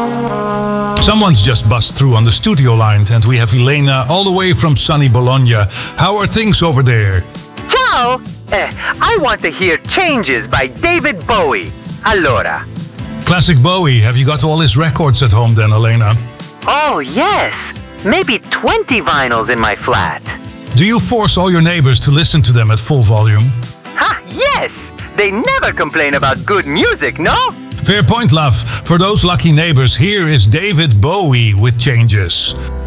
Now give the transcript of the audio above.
Someone's just bust through on the studio line, and we have Elena all the way from sunny Bologna. How are things over there? Ciao! I want to hear Changes by David Bowie. Allora. Classic Bowie. Have you got all his records at home then, Elena? Oh, yes. Maybe 20 vinyls in my flat. Do you force all your neighbors to listen to them at full volume? Ha, yes! They never complain about good music, no? Fair point, love. For those lucky neighbors, here is David Bowie with Changes.